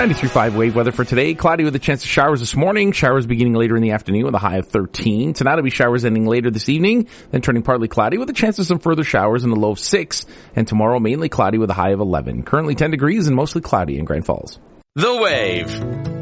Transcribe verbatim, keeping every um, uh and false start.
ninety-three point five Wave weather for today. Cloudy with a chance of showers this morning. Showers beginning later in the afternoon with a high of thirteen. Tonight will be showers ending later this evening, then turning partly cloudy with a chance of some further showers in the low of six. And tomorrow mainly cloudy with a high of eleven. Currently ten degrees and mostly cloudy in Grand Falls. The Wave.